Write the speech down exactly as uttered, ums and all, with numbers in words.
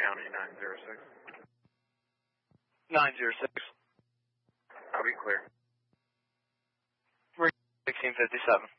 County nine zero six. nine zero six. I'll be clear. sixteen fifty-seven.